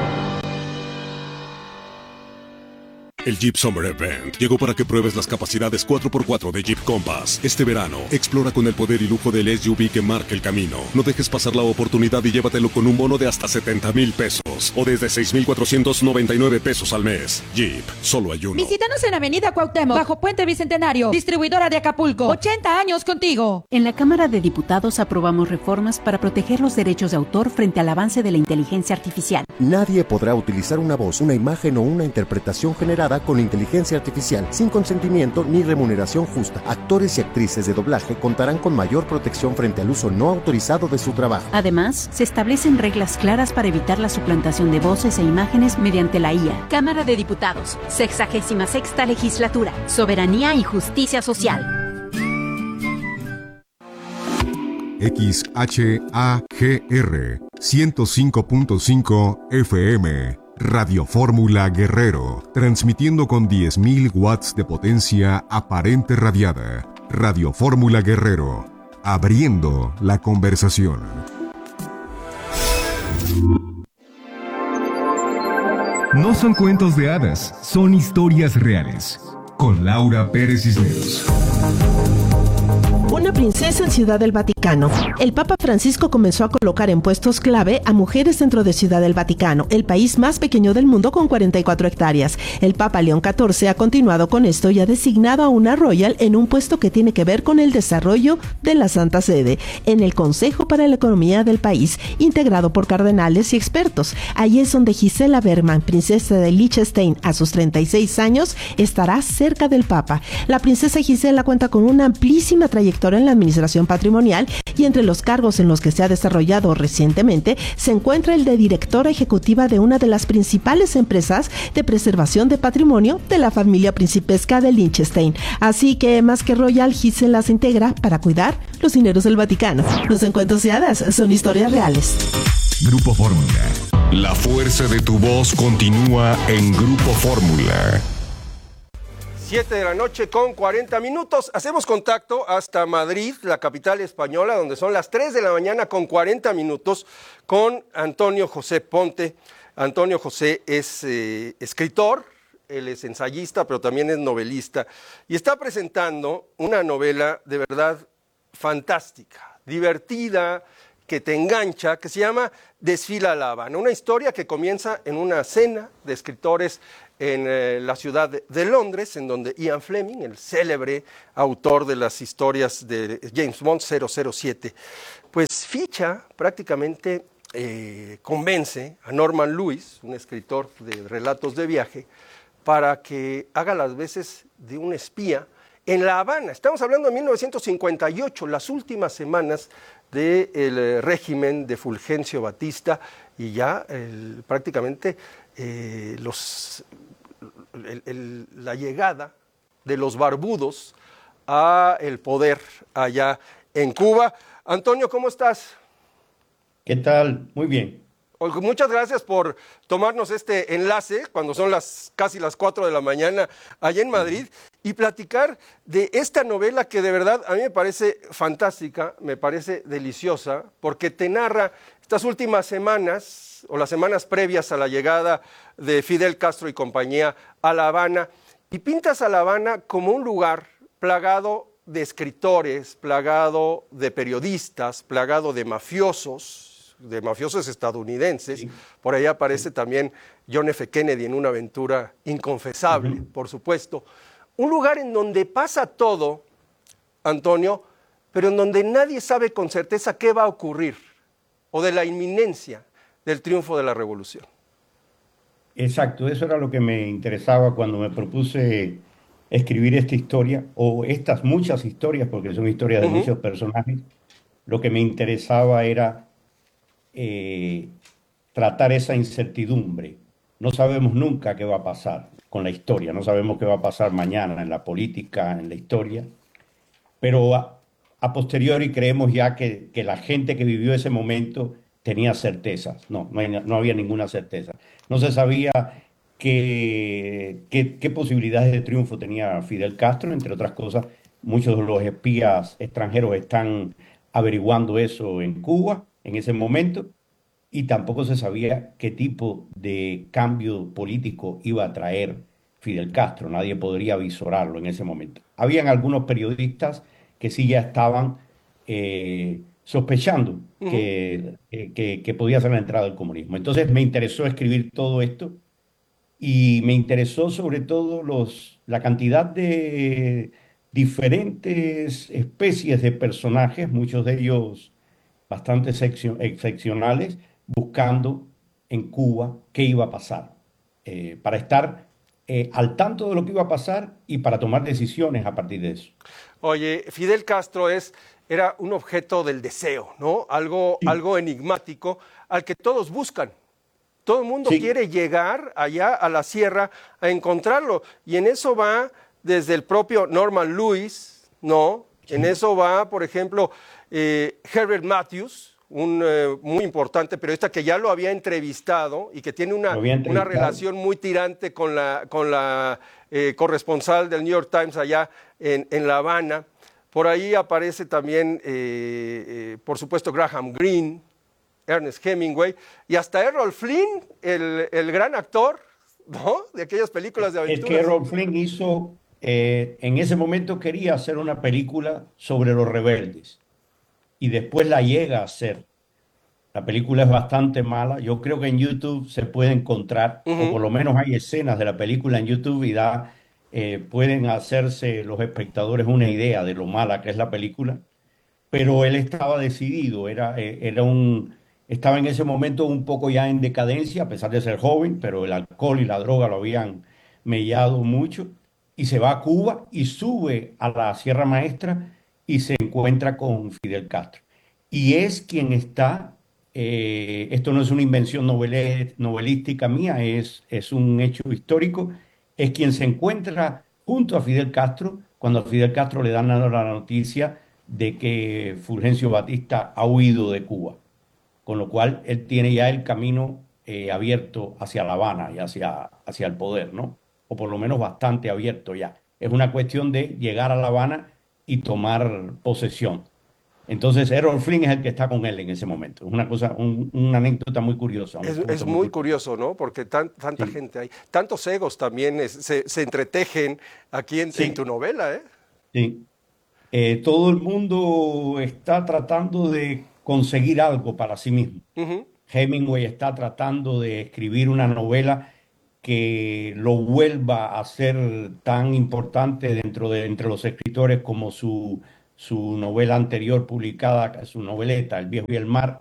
Speaker 8: El Jeep Summer Event llegó para que pruebes las capacidades cuatro por cuatro de Jeep Compass. Este verano, explora con el poder y lujo del S U V que marca el camino. No dejes pasar la oportunidad y llévatelo con un bono de hasta setenta mil pesos o desde seis mil cuatrocientos noventa y nueve pesos al mes. Jeep, solo hay uno.
Speaker 9: Visítanos en Avenida Cuauhtémoc, bajo Puente Bicentenario, distribuidora de Acapulco. ochenta años contigo.
Speaker 10: En la Cámara de Diputados aprobamos reformas para proteger los derechos de autor frente al avance de la inteligencia artificial.
Speaker 11: Nadie podrá utilizar una voz, una imagen o una interpretación generada con inteligencia artificial sin consentimiento ni remuneración justa. Actores y actrices de doblaje contarán con mayor protección frente al uso no autorizado de su trabajo.
Speaker 10: Además, se establecen reglas claras para evitar la suplantación de voces e imágenes mediante la I A.
Speaker 12: Cámara de Diputados, sexagésima sexta legislatura, soberanía y justicia social.
Speaker 13: X H A G R ciento cinco punto cinco F M Radio Fórmula Guerrero, transmitiendo con diez mil watts de potencia aparente radiada. Radio Fórmula Guerrero, abriendo la conversación.
Speaker 14: No son cuentos de hadas, son historias reales. Con Laura Pérez Cisneros.
Speaker 15: Una princesa en Ciudad del Vaticano. El Papa Francisco comenzó a colocar en puestos clave a mujeres dentro de Ciudad del Vaticano, el país más pequeño del mundo con cuarenta y cuatro hectáreas. El Papa León catorce ha continuado con esto y ha designado a una royal en un puesto que tiene que ver con el desarrollo de la Santa Sede, en el Consejo para la Economía del país, integrado por cardenales y expertos. Allí es donde Gisela Berman, princesa de Liechtenstein, a sus treinta y seis años, estará cerca del Papa. La princesa Gisela cuenta con una amplísima trayectoria en la administración patrimonial y entre los cargos en los que se ha desarrollado recientemente se encuentra el de directora ejecutiva de una de las principales empresas de preservación de patrimonio de la familia principesca de Liechtenstein. Así que más que royal, Gisela se integra para cuidar los dineros del Vaticano. Los encuentros de hadas son historias reales.
Speaker 4: Grupo Fórmula. La fuerza de tu voz continúa en Grupo Fórmula.
Speaker 6: siete de la noche con cuarenta minutos. Hacemos contacto hasta Madrid, la capital española, donde son las tres de la mañana con cuarenta minutos, con Antonio José Ponte. Antonio José es eh, escritor, él es ensayista, pero también es novelista, y está presentando una novela de verdad fantástica, divertida, que te engancha, que se llama Desfila La Habana, una historia que comienza en una cena de escritores en eh, la ciudad de, de Londres, en donde Ian Fleming, el célebre autor de las historias de James Bond cero cero siete, pues ficha prácticamente, eh, convence a Norman Lewis, un escritor de relatos de viaje, para que haga las veces de un espía en La Habana. Estamos hablando de mil novecientos cincuenta y ocho, las últimas semanas del régimen de Fulgencio Batista, y ya el, prácticamente eh, los, el, el, la llegada de los barbudos a el poder allá en Cuba. Antonio, ¿cómo estás?
Speaker 16: ¿Qué tal? Muy bien.
Speaker 6: Muchas gracias por tomarnos este enlace cuando son las casi las cuatro de la mañana allá en Madrid y platicar de esta novela que de verdad a mí me parece fantástica, me parece deliciosa, porque te narra estas últimas semanas o las semanas previas a la llegada de Fidel Castro y compañía a La Habana, y pintas a La Habana como un lugar plagado de escritores, plagado de periodistas, plagado de mafiosos, de mafiosos estadounidenses. Sí. Por ahí aparece sí. también John F. Kennedy en una aventura inconfesable, uh-huh. por supuesto. Un lugar en donde pasa todo Antonio, pero en donde nadie sabe con certeza qué va a ocurrir o de la inminencia del triunfo de la revolución.
Speaker 16: Exacto, eso era lo que me interesaba cuando me propuse escribir esta historia, o estas muchas historias, porque son historias de uh-huh. muchos personajes. Lo que me interesaba era eh, tratar esa incertidumbre. No sabemos nunca qué va a pasar con la historia, no sabemos qué va a pasar mañana en la política, en la historia, pero a, a posteriori creemos ya que, que la gente que vivió ese momento tenía certezas. No, no, hay, no había ninguna certeza. No se sabía qué, qué, qué posibilidades de triunfo tenía Fidel Castro, entre otras cosas. Muchos de los espías extranjeros están averiguando eso en Cuba en ese momento, y tampoco se sabía qué tipo de cambio político iba a traer Fidel Castro. Nadie podría visorarlo en ese momento. Habían algunos periodistas que sí ya estaban eh, sospechando uh-huh. que, que, que podía ser la entrada del comunismo. Entonces me interesó escribir todo esto, y me interesó sobre todo los, la cantidad de diferentes especies de personajes, muchos de ellos bastante excepcionales, buscando en Cuba qué iba a pasar, eh, para estar eh, al tanto de lo que iba a pasar y para tomar decisiones a partir de eso.
Speaker 6: Oye, Fidel Castro es, era un objeto del deseo, ¿no? Algo, sí. algo enigmático al que todos buscan. Todo el mundo sí. quiere llegar allá a la sierra a encontrarlo, y en eso va desde el propio Norman Lewis, ¿no? Sí. En eso va, por ejemplo, eh, Herbert Matthews, un eh, muy importante periodista que ya lo había entrevistado y que tiene una, una relación muy tirante con la, con la eh, corresponsal del New York Times allá en, en La Habana. Por ahí aparece también, eh, eh, por supuesto, Graham Greene, Ernest Hemingway, y hasta Errol Flynn, el, el gran actor, ¿no?, de aquellas películas de aventuras.
Speaker 16: Es que Errol Flynn hizo, eh, en ese momento quería hacer una película sobre los rebeldes, y después la llega a hacer. La película es bastante mala. Yo creo que en YouTube se puede encontrar, uh-huh. o por lo menos hay escenas de la película en YouTube, y da, eh, pueden hacerse los espectadores una idea de lo mala que es la película. Pero él estaba decidido, era, era un, estaba en ese momento un poco ya en decadencia, a pesar de ser joven, pero el alcohol y la droga lo habían mellado mucho, y se va a Cuba y sube a la Sierra Maestra y se encuentra con Fidel Castro. Y es quien está, eh, esto no es una invención novel, novelística mía, es, es un hecho histórico, es quien se encuentra junto a Fidel Castro cuando a Fidel Castro le dan la noticia de que Fulgencio Batista ha huido de Cuba. Con lo cual él tiene ya el camino eh, abierto hacia La Habana y hacia, hacia el poder, ¿no? O por lo menos bastante abierto ya. Es una cuestión de llegar a La Habana y tomar posesión. Entonces Errol Flynn es el que está con él en ese momento. Es una cosa, un, una anécdota muy curiosa.
Speaker 6: Es, es muy curioso, ¿no? Porque tan, tanta sí. gente hay. Tantos egos también es, se, se entretejen aquí en, sí. en tu novela, ¿eh?
Speaker 16: Sí. Eh, todo el mundo está tratando de conseguir algo para sí mismo. Uh-huh. Hemingway está tratando de escribir una novela que lo vuelva a ser tan importante dentro de entre los escritores como su, su novela anterior publicada, su noveleta, El viejo y el mar,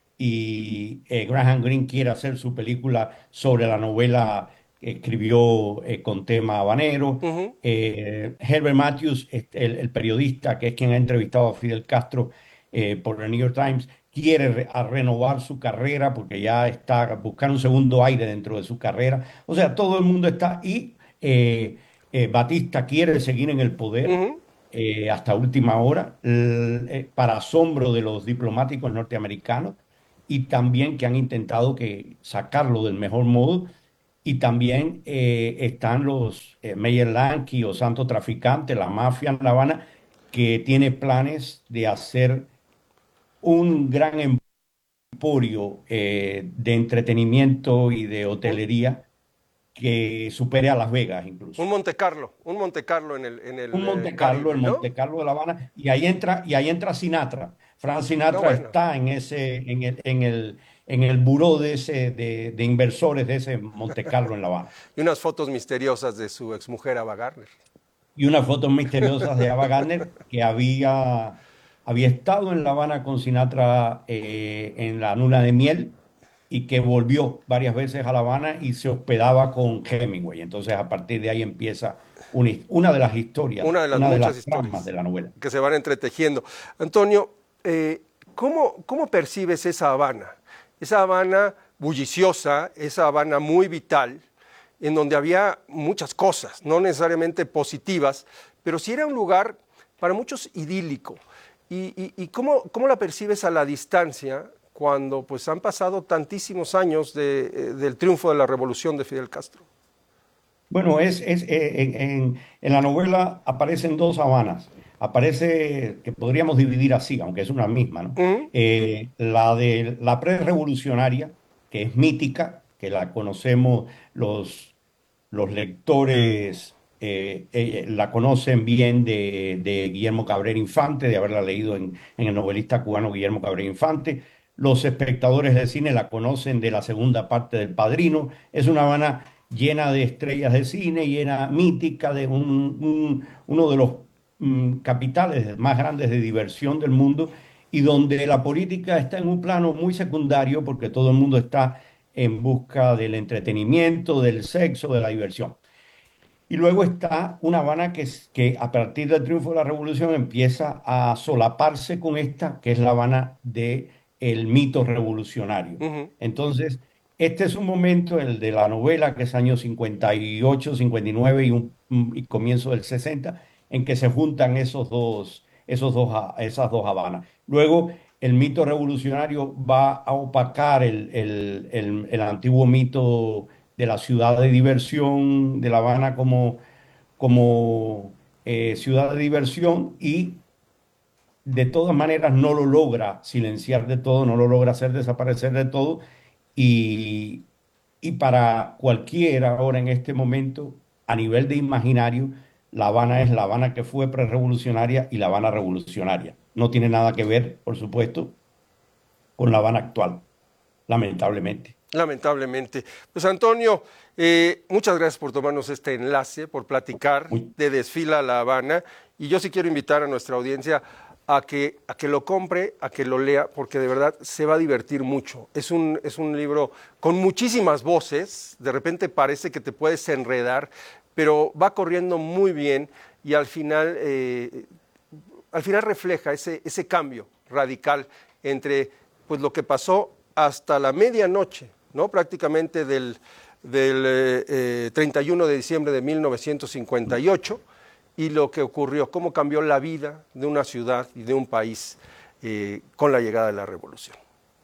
Speaker 16: y eh, Graham Greene quiere hacer su película sobre la novela que escribió eh, con tema habanero. Uh-huh. eh, Herbert Matthews, el, el periodista que es quien ha entrevistado a Fidel Castro eh, por el New York Times, quiere re a renovar su carrera porque ya está buscando un segundo aire dentro de su carrera. O sea, todo el mundo está y eh, eh, Batista quiere seguir en el poder uh-huh. eh, hasta última hora, eh, para asombro de los diplomáticos norteamericanos, y también que han intentado que sacarlo del mejor modo. Y también eh, están los eh, Meyer Lansky o Santo Traficante, la mafia en La Habana, que tiene planes de hacer un gran emporio eh, de entretenimiento y de hotelería que supere a Las Vegas incluso.
Speaker 6: Un Monte Carlo, un Monte Carlo en el en el
Speaker 16: Un Monte Carlo, el Monte Carlo de La Habana, y ahí entra y ahí entra Sinatra. Frank Sinatra no, bueno. está en ese en el en el en el buró de ese de, de inversores de ese Monte Carlo en La Habana.
Speaker 6: Y unas fotos misteriosas de su exmujer Ava Gardner.
Speaker 16: y unas fotos misteriosas de Ava Gardner, que había, había estado en La Habana con Sinatra eh, en la luna de miel y que volvió varias veces a La Habana y se hospedaba con Hemingway. Entonces, a partir de ahí empieza una, una de las historias,
Speaker 6: una de las
Speaker 16: una
Speaker 6: muchas
Speaker 16: de las
Speaker 6: historias
Speaker 16: tramas de la novela.
Speaker 6: que se van entretejiendo. Antonio, eh, ¿cómo, ¿cómo percibes esa Habana? Esa Habana bulliciosa, esa Habana muy vital, en donde había muchas cosas, no necesariamente positivas, pero sí era un lugar para muchos idílico. ¿Y, y, y cómo, cómo la percibes a la distancia cuando pues, han pasado tantísimos años de, eh, del triunfo de la revolución de Fidel Castro?
Speaker 16: Bueno, es, es, eh, en, en, en la novela aparecen dos Habanas. Aparece, que podríamos dividir así, aunque es una misma, ¿no? Uh-huh. Eh, la de la pre-revolucionaria, que es mítica, que la conocemos los, los lectores, eh, eh, la conocen bien de, de Guillermo Cabrera Infante, de haberla leído en, en el novelista cubano Guillermo Cabrera Infante. Los espectadores de cine la conocen de la segunda parte del Padrino. Es una Habana llena de estrellas de cine, llena mítica, de un, un, uno de los mm, capitales más grandes de diversión del mundo, y donde la política está en un plano muy secundario porque todo el mundo está en busca del entretenimiento, del sexo, de la diversión. Y luego está una Habana que, que a partir del triunfo de la revolución empieza a solaparse con esta, que es la Habana del mito revolucionario. Uh-huh. Entonces, este es un momento, el de la novela, que es año cincuenta y ocho, cincuenta y nueve y, un, y comienzo del sesenta, en que se juntan esos dos, esos dos, esas dos Habanas. Luego, el mito revolucionario va a opacar el, el, el, el antiguo mito de la ciudad de diversión, de La Habana como, como eh, ciudad de diversión, y de todas maneras no lo logra silenciar de todo, no lo logra hacer desaparecer de todo, y, y para cualquiera ahora en este momento, a nivel de imaginario, La Habana es La Habana que fue prerevolucionaria y La Habana revolucionaria. No tiene nada que ver, por supuesto, con La Habana actual, lamentablemente.
Speaker 6: Lamentablemente. Pues Antonio, eh, muchas gracias por tomarnos este enlace, por platicar de Desfila La Habana, y yo sí quiero invitar a nuestra audiencia a que, a que lo compre, a que lo lea, porque de verdad se va a divertir mucho. Es un, es un libro con muchísimas voces, de repente parece que te puedes enredar, pero va corriendo muy bien y al final, eh, al final refleja ese, ese cambio radical entre pues, lo que pasó hasta la medianoche, ¿no? Prácticamente del, del eh, eh, treinta y uno de diciembre de mil novecientos cincuenta y ocho, y lo que ocurrió, cómo cambió la vida de una ciudad y de un país eh, con la llegada de la revolución.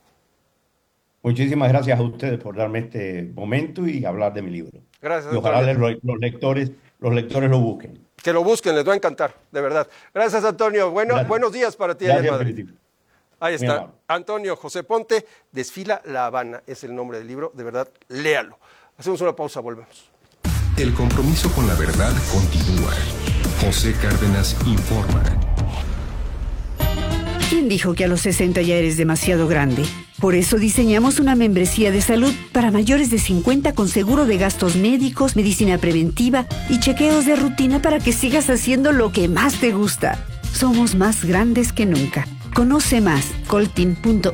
Speaker 16: Muchísimas gracias a ustedes por darme este momento y hablar de mi libro.
Speaker 6: Gracias.
Speaker 16: Y ojalá los, los, lectores, los lectores lo busquen.
Speaker 6: Que lo busquen, les va a encantar, de verdad. Gracias, Antonio. Bueno,
Speaker 16: gracias.
Speaker 6: Buenos días para ti.
Speaker 16: Gracias,
Speaker 6: allá en Madrid. Ahí está, Antonio José Ponte, Desfila La Habana, es el nombre del libro, de verdad, léalo. Hacemos una pausa, volvemos.
Speaker 4: El compromiso con la verdad continúa. José Cárdenas informa.
Speaker 17: ¿Quién dijo que a los sesenta ya eres demasiado grande? Por eso diseñamos una membresía de salud para mayores de cincuenta con seguro de gastos médicos, medicina preventiva y chequeos de rutina para que sigas haciendo lo que más te gusta. Somos más grandes que nunca. Conoce más, coltin punto